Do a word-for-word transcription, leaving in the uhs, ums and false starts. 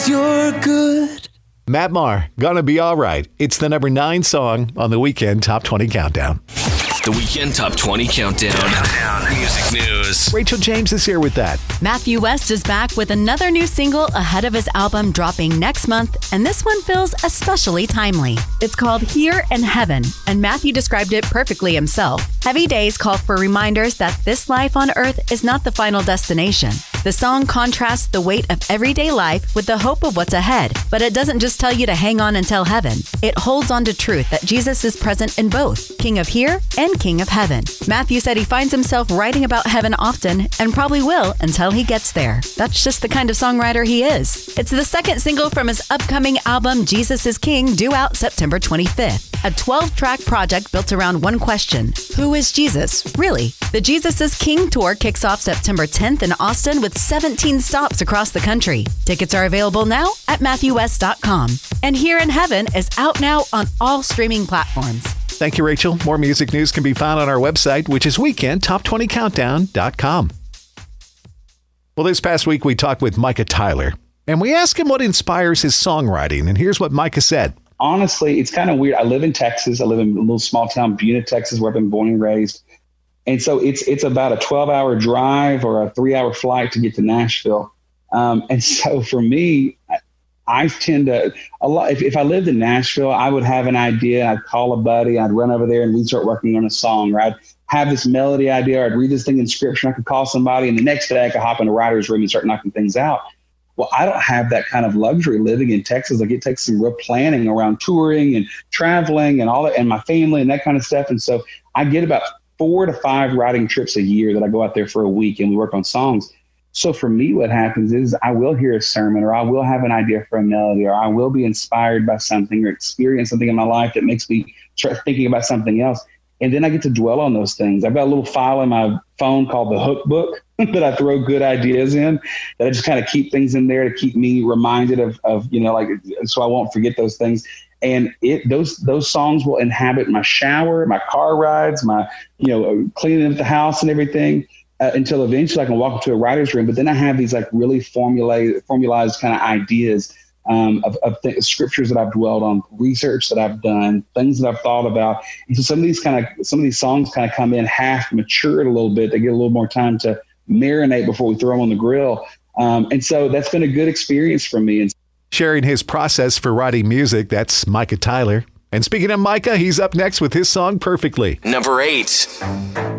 You're good. Matt Maher, Gonna Be All Right. It's the number nine song on the Weekend Top twenty Countdown. The Weekend Top twenty Countdown. Countdown. Music news. Rachel James is here with that. Matthew West is back with another new single ahead of his album dropping next month, and this one feels especially timely. It's called Here in Heaven, and Matthew described it perfectly himself. Heavy days call for reminders that this life on earth is not the final destination. The song contrasts the weight of everyday life with the hope of what's ahead, but it doesn't just tell you to hang on until heaven. It holds on to truth that Jesus is present in both, King of Here and King of Heaven. Matthew said he finds himself writing about heaven often and probably will until he gets there. That's just the kind of songwriter he is. It's the second single from his upcoming album, Jesus is King, due out September twenty-fifth. A twelve-track project built around one question: who is Jesus, really? The Jesus is King tour kicks off September tenth in Austin with seventeen stops across the country. Tickets are available now at matthew west dot com. And Here in Heaven is out now on all streaming platforms. Thank you, Rachel. More music news can be found on our website, which is weekend top twenty countdown dot com. Well, this past week we talked with Micah Tyler, and we asked him what inspires his songwriting, and here's what Micah said. Honestly, it's kind of weird. I live in Texas. I live in a little small town, Buena, Texas, where I've been born and raised. And so it's it's about a twelve-hour drive or a three-hour flight to get to Nashville. Um, and so for me, I tend to a lot. If, if I lived in Nashville, I would have an idea. I'd call a buddy. I'd run over there and we'd start working on a song. Or I'd have this melody idea. Or I'd read this thing in scripture. And I could call somebody, and the next day I could hop in a writer's room and start knocking things out. Well, I don't have that kind of luxury living in Texas. Like, it takes some real planning around touring and traveling and all that, and my family and that kind of stuff. And so I get about four to five writing trips a year that I go out there for a week and we work on songs. So for me, what happens is I will hear a sermon, or I will have an idea for a melody, or I will be inspired by something or experience something in my life that makes me start thinking about something else. And then I get to dwell on those things. I've got a little file in my phone called the Hook Book that I throw good ideas in, that I just kind of keep things in there to keep me reminded of, of, you know, like, so I won't forget those things. And it, those, those songs will inhabit my shower, my car rides, my, you know, cleaning up the house and everything, uh, until eventually I can walk into a writer's room. But then I have these like really formulated, formalized kind of ideas um, of, of th- scriptures that I've dwelled on, research that I've done, things that I've thought about. And so some of these kind of, some of these songs kind of come in half matured a little bit. They get a little more time to marinate before we throw them on the grill. Um, and so that's been a good experience for me. And sharing his process for writing music, that's Micah Tyler. And speaking of Micah, he's up next with his song Perfectly. Number eight.